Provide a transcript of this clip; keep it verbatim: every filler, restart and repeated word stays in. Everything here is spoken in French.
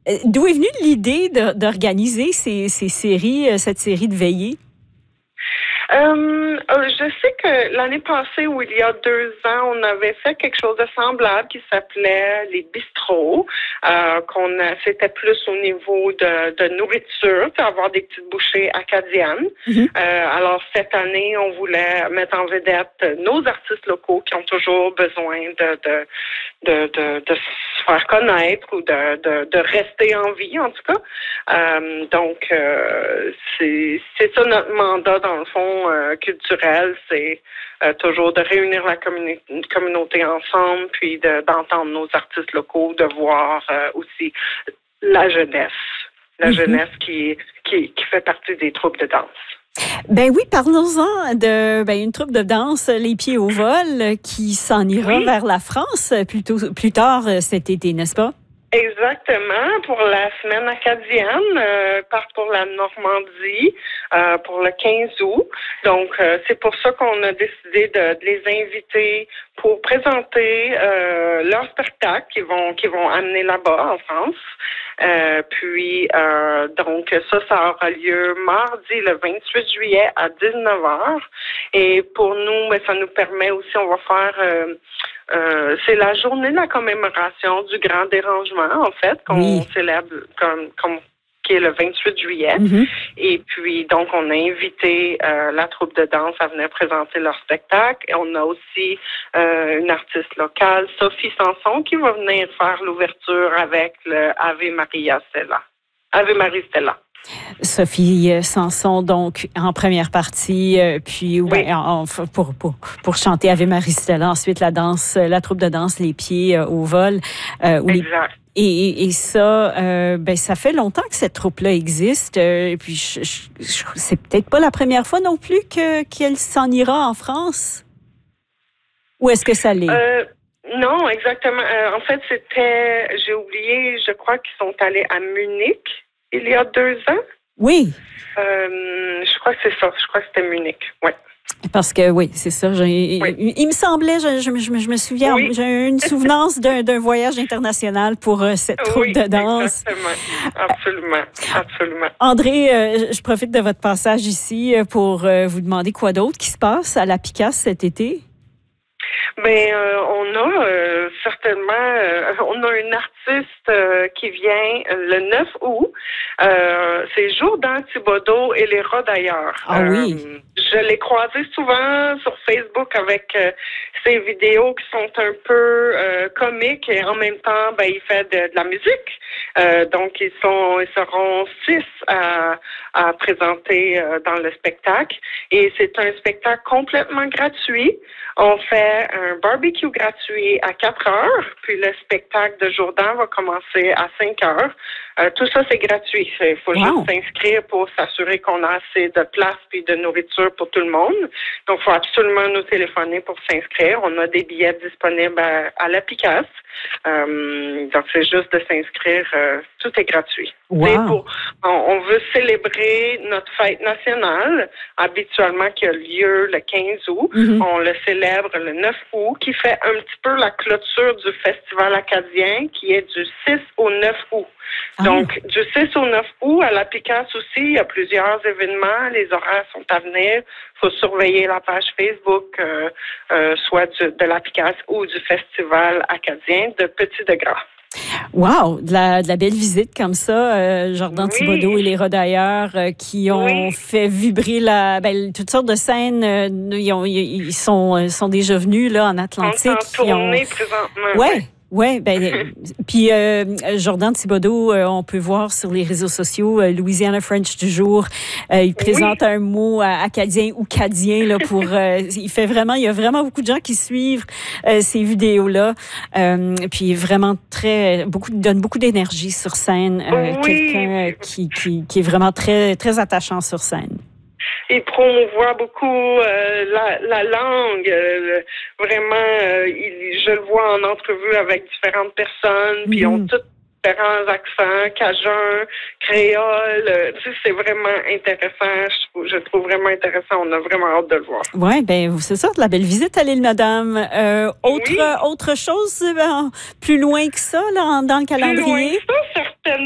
Euh, D'où est venue l'idée de- d'organiser ces, ces séries, euh, cette série de veillées? Euh, euh, je sais que l'année passée, ou il y a deux ans, on avait fait quelque chose de semblable qui s'appelait les bistrots. Euh, qu'on a, c'était plus au niveau de, de nourriture, puis avoir des petites bouchées acadiennes. Mhm. Euh, alors cette année, on voulait mettre en vedette nos artistes locaux qui ont toujours besoin de de de, de, de se faire connaître ou de, de, de rester en vie, en tout cas. Euh, donc, euh, c'est, c'est ça notre mandat, dans le fond, euh, culturel, c'est euh, toujours de réunir la communi- communauté ensemble, puis de, d'entendre nos artistes locaux, de voir euh, aussi la jeunesse, la Mhm. jeunesse qui, qui, qui fait partie des troupes de danse. Ben oui, parlons-en de ben, une troupe de danse, Les Pieds au vol, qui s'en ira Oui. vers la France plus, tôt, plus tard euh, cet été, n'est-ce pas? Exactement, pour la semaine acadienne, euh, part pour la Normandie euh, pour le quinze août. Donc, euh, c'est pour ça qu'on a décidé de, de les inviter pour présenter euh, leur spectacle qu'ils vont qu'ils vont amener là-bas en France. Euh, puis, euh, donc, ça, ça aura lieu mardi le vingt-huit juillet à dix-neuf heures. Et pour nous, ben, ça nous permet aussi, on va faire... Euh, Euh, c'est la journée de la commémoration du Grand Dérangement, en fait, qu'on Oui. célèbre comme, comme qui est le vingt-huit juillet. Mhm. Et puis, donc, on a invité euh, la troupe de danse à venir présenter leur spectacle. Et on a aussi euh, une artiste locale, Sophie Sanson, qui va venir faire l'ouverture avec le Ave Maria Stella. Ave Marie Stella. Sophie euh, Sanson, donc, en première partie, euh, puis Oui. ben, en- en- pour, pour, pour chanter Ave Marie Stella, ensuite la danse, euh, la troupe de danse Les Pieds euh, au vol. euh, ou les- Exact. Et, et, et ça, euh, ben, ça fait longtemps que cette troupe-là existe. Euh, et puis, je, je, je- c'est peut-être pas la première fois non plus que, qu'elle s'en ira en France. Ou est-ce que ça l'est? Euh, non, exactement. Euh, en fait, c'était, j'ai oublié, je crois qu'ils sont allés à Munich il y a deux ans. Oui, Euh, je crois que c'est ça. Je crois que c'était Munich. Ouais. parce que oui, c'est ça. J'ai- Oui. il, il me semblait, je, je, je me- je me souviens, Oui. j'ai une souvenance d'un, d'un voyage international pour euh, cette troupe Oui, de danse. exactement. Absolument. Absolument. André, euh, je profite de votre passage ici euh, pour euh, vous demander quoi d'autre qui se passe à la Picasse cet été. Ben, euh, on a euh, certainement, euh, on a une artiste euh, qui vient le neuf août. Euh, c'est Jourdan Thibodeau et les rats d'ailleurs. Ah oui. Euh, je l'ai croisé souvent sur Facebook avec euh, ses vidéos qui sont un peu euh, comiques et en même temps, ben, il fait de, de la musique. Euh, donc, ils sont, ils seront six à, à présenter euh, dans le spectacle. Et c'est un spectacle complètement gratuit. On fait un barbecue gratuit à quatre heures, puis le spectacle de Jourdan va commencer à cinq heures. Euh, tout ça, c'est gratuit. Il faut Wow. juste s'inscrire pour s'assurer qu'on a assez de place puis de nourriture pour tout le monde. Donc, il faut absolument nous téléphoner pour s'inscrire. On a des billets disponibles à, à la Picasse. Euh, donc, c'est juste de s'inscrire. Euh, tout est gratuit. Wow. C'est pour, on, on veut célébrer notre fête nationale, habituellement qui a lieu le quinze août. Mhm. On le célèbre le neuf août, qui fait un petit peu la clôture du Festival acadien, qui est du six au neuf août. Ah. Donc, du six au neuf août, à la Picasse aussi, il y a plusieurs événements. Les horaires sont à venir. Il faut surveiller la page Facebook, euh, euh, soit du, de la Picasse ou du Festival acadien de Petit de Gras. Wow, de la, de la belle visite comme ça, euh, Jourdan Oui. Thibodeau et les rats d'ailleurs euh, qui ont Oui. fait vibrer la, ben, toutes sortes de scènes. euh, ils, ont- ils sont, euh, sont déjà venus là en On est Atlantique. en qui ont- tournée présentement. Ouais. Oui, ben, euh, puis euh, Jourdan Thibodeau, euh, on peut voir sur les réseaux sociaux, euh, Louisiana French du jour, euh, il présente un mot euh, acadien ou cadien là pour, euh, il fait vraiment, il y a vraiment beaucoup de gens qui suivent euh, ces vidéos là, euh, puis vraiment très, beaucoup donne beaucoup d'énergie sur scène, euh, Oui. quelqu'un euh, qui, qui qui est vraiment très très attachant sur scène. Il promouvoit beaucoup euh, la, la langue. Euh, vraiment, euh, il, je le vois en entrevue avec différentes personnes, puis ils ont Mhm. tous différents accents, cajun, créole. Euh, tu sais, c'est vraiment intéressant. Je trouve, je trouve vraiment intéressant. On a vraiment hâte de le voir. Oui, ben c'est ça, de la belle visite à l'île Madame. Euh, autre, Oui. autre chose, euh, plus loin que ça, là, en- dans le Plus loin calendrier? que ça, certainement.